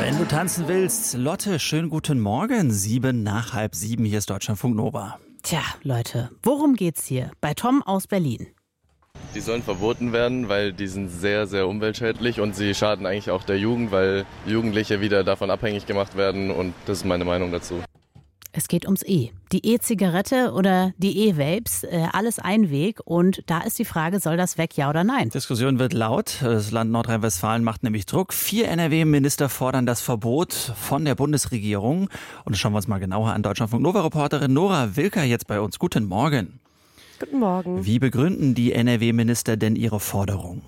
Wenn du tanzen willst, Lotte, schönen guten Morgen. 6:07, hier ist Deutschlandfunk Nova. Tja, Leute, worum geht's hier? Bei Tom aus Berlin. Die sollen verboten werden, weil die sind sehr, sehr umweltschädlich und sie schaden eigentlich auch der Jugend, weil Jugendliche wieder davon abhängig gemacht werden und das ist meine Meinung dazu. Es geht ums E. Die E-Zigarette oder die E-Vapes, alles ein Weg. Und da ist die Frage, soll das weg, ja oder nein? Diskussion wird laut. Das Land Nordrhein-Westfalen macht nämlich Druck. 4 NRW-Minister fordern das Verbot von der Bundesregierung. Und das schauen wir uns mal genauer an. Deutschlandfunk Nova-Reporterin Nora Wilker jetzt bei uns. Guten Morgen. Guten Morgen. Wie begründen die NRW-Minister denn ihre Forderung?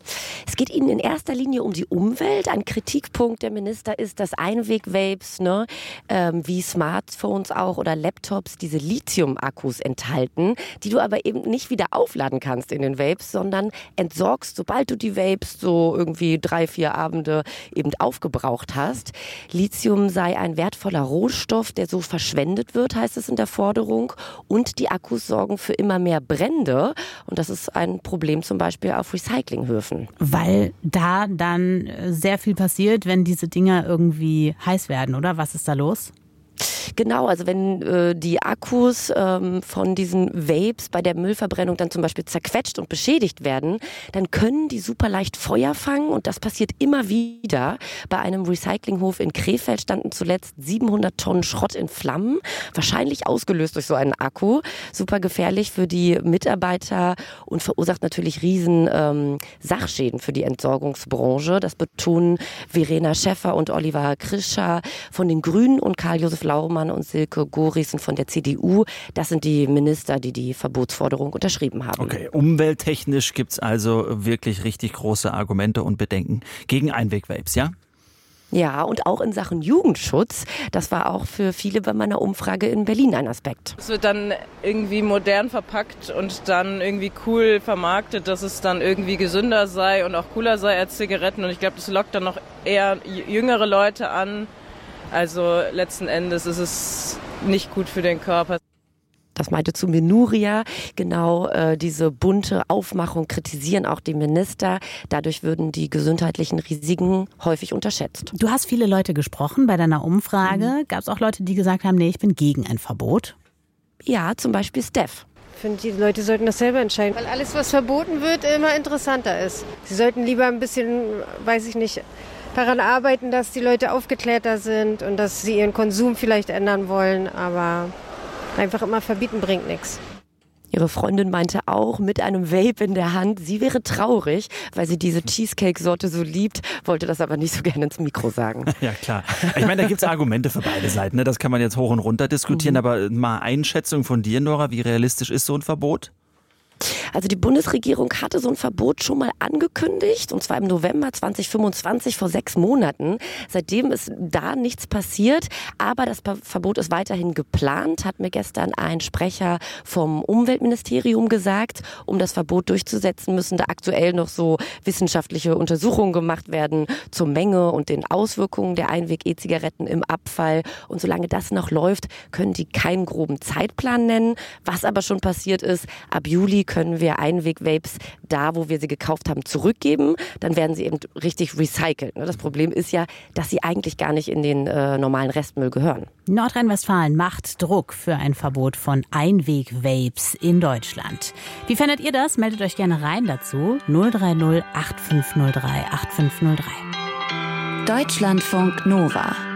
Es geht ihnen in erster Linie um die Umwelt. Ein Kritikpunkt der Minister ist, dass Einweg-Vapes, wie Smartphones auch oder Laptops, diese Lithium-Akkus enthalten, die du aber eben nicht wieder aufladen kannst in den Vapes, sondern entsorgst, sobald du die Vapes so irgendwie 3-4 Abende eben aufgebraucht hast. Lithium sei ein wertvoller Rohstoff, der so verschwendet wird, heißt es in der Forderung. Und die Akkus sorgen für immer mehr Brände. Und das ist ein Problem zum Beispiel auf Recyclinghöfen. Weil da dann sehr viel passiert, wenn diese Dinger irgendwie heiß werden, oder? Was ist da los? Genau, also wenn die Akkus von diesen Vapes bei der Müllverbrennung dann zum Beispiel zerquetscht und beschädigt werden, dann können die super leicht Feuer fangen und das passiert immer wieder. Bei einem Recyclinghof in Krefeld standen zuletzt 700 Tonnen Schrott in Flammen, wahrscheinlich ausgelöst durch so einen Akku. Super gefährlich für die Mitarbeiter und verursacht natürlich riesen Sachschäden für die Entsorgungsbranche. Das betonen Verena Schäffer und Oliver Krischer von den Grünen und Karl-Josef Laumann und Silke Gorissen von der CDU. Das sind die Minister, die die Verbotsforderung unterschrieben haben. Okay, umwelttechnisch gibt's also wirklich richtig große Argumente und Bedenken gegen Einweg-Vapes, ja? Ja, und auch in Sachen Jugendschutz. Das war auch für viele bei meiner Umfrage in Berlin ein Aspekt. Es wird dann irgendwie modern verpackt und dann irgendwie cool vermarktet, dass es dann irgendwie gesünder sei und auch cooler sei als Zigaretten. Und ich glaube, das lockt dann noch eher jüngere Leute an. Also letzten Endes ist es nicht gut für den Körper. Das meinte zu mir Nuria. Genau diese bunte Aufmachung kritisieren auch die Minister. Dadurch würden die gesundheitlichen Risiken häufig unterschätzt. Du hast viele Leute gesprochen bei deiner Umfrage. Gab es auch Leute, die gesagt haben, nee, ich bin gegen ein Verbot? Ja, zum Beispiel Steph. Ich finde, die Leute sollten das selber entscheiden, weil alles, was verboten wird, immer interessanter ist. Sie sollten lieber ein bisschen, daran arbeiten, dass die Leute aufgeklärter sind und dass sie ihren Konsum vielleicht ändern wollen, aber einfach immer verbieten bringt nichts. Ihre Freundin meinte auch mit einem Vape in der Hand, sie wäre traurig, weil sie diese Cheesecake-Sorte so liebt, wollte das aber nicht so gerne ins Mikro sagen. Ja, klar. Ich meine, da gibt's Argumente für beide Seiten, ne? Das kann man jetzt hoch und runter diskutieren, aber mal Einschätzung von dir, Nora, wie realistisch ist so ein Verbot? Also die Bundesregierung hatte so ein Verbot schon mal angekündigt, und zwar im November 2025, vor 6 Monaten. Seitdem ist da nichts passiert, aber das Verbot ist weiterhin geplant, hat mir gestern ein Sprecher vom Umweltministerium gesagt. Um das Verbot durchzusetzen, müssen da aktuell noch so wissenschaftliche Untersuchungen gemacht werden zur Menge und den Auswirkungen der Einweg-E-Zigaretten im Abfall. Und solange das noch läuft, können die keinen groben Zeitplan nennen. Was aber schon passiert ist, ab Juli können wir Einweg-Vapes da, wo wir sie gekauft haben, zurückgeben. Dann werden sie eben richtig recycelt. Das Problem ist ja, dass sie eigentlich gar nicht in den normalen Restmüll gehören. Nordrhein-Westfalen macht Druck für ein Verbot von Einweg-Vapes in Deutschland. Wie findet ihr das? Meldet euch gerne rein dazu. 030 8503 8503. Deutschlandfunk Nova.